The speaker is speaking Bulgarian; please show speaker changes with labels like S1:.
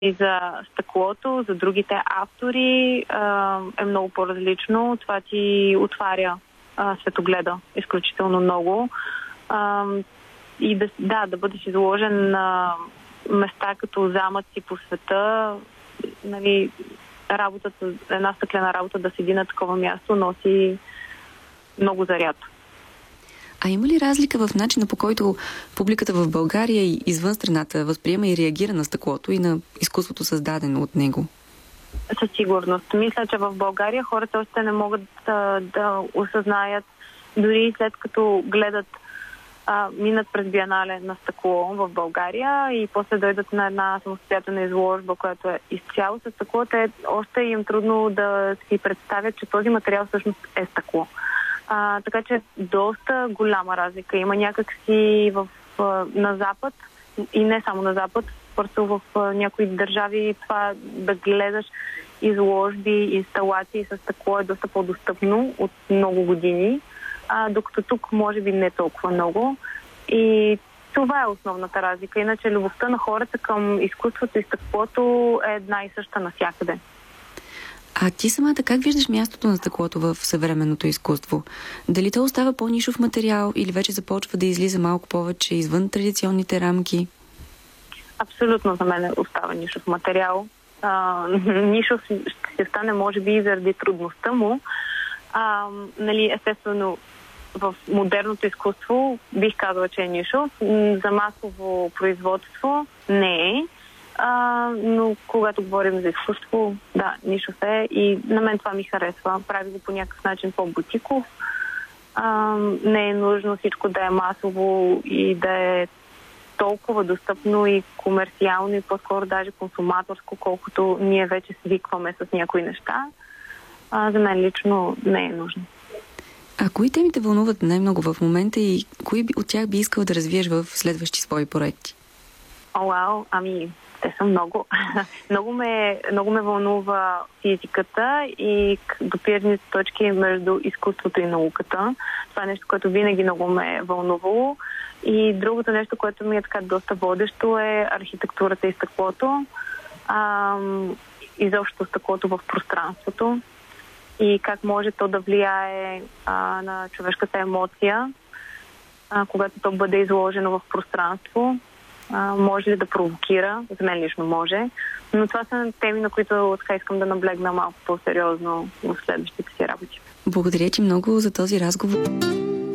S1: И за стъклото, за другите автори е много по-различно. Това ти отваря светогледа изключително много. И да бъдеш изложен на места като замъци по света, нали, една стъклена работа да седи на такова място носи много заряд.
S2: А има ли разлика в начина, по който публиката в България и извън страната възприема и реагира на стъклото и на изкуството, създадено от него?
S1: Със сигурност. Мисля, че в България хората още не могат да осъзнаят, дори след като гледат, минат през биенале на стъкло в България и после дойдат на една самостоятелна изложба, която е изцяло със стъкло, те още им трудно да си представят, че този материал всъщност е стъкло. Така че доста голяма разлика има някакси на Запад и не само на Запад, просто в някои държави това да гледаш изложби, инсталации с стъкло е доста по-достъпно от много години, докато тук може би не толкова много. И това е основната разлика. Иначе любовта на хората към изкуството и стъклото е една и съща навсякъде.
S2: А ти самата как виждаш мястото на стъклото в съвременното изкуство? Дали то остава по-нишов материал или вече започва да излиза малко повече извън традиционните рамки?
S1: Абсолютно за мен остава нишов материал. Нишов ще стане може би и заради трудността му. Нали, естествено, в модерното изкуство бих казала, че е нишов. За масово производство не е. Но когато говорим за изкуство, да, нишов е и на мен това ми харесва. Прави го по някакъв начин по-бутиков. Не е нужно всичко да е масово и да е толкова достъпно и комерциално и по-скоро даже консуматорско, колкото ние вече свикваме с някои неща. За мен лично не е нужно.
S2: А кои теми те вълнуват най-много в момента и кои от тях би искал да развиеш в следващи свои проекти?
S1: Те са много. много ме вълнува физиката и допирните точки между изкуството и науката. Това е нещо, което винаги много ме е вълнувало. И другото нещо, което ми е така доста водещо, е архитектурата и стъклото. Изобщо стъклото в пространството и как може то да влияе на човешката емоция, когато то бъде изложено в пространство. Може ли да провокира? За мен лично може. Но това са теми, на които така искам да наблегна малко по-сериозно в следващите си работи.
S2: Благодаря ти много за този разговор.